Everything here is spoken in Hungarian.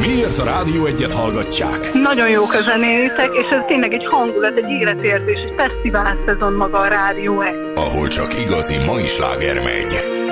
Miért a Rádió Egyet hallgatják? Nagyon jó zenétek, és ez tényleg egy hangulat, egy életérzés, egy fesztivál szezon maga a Rádió Egy. Ahol csak igazi mai sláger megy.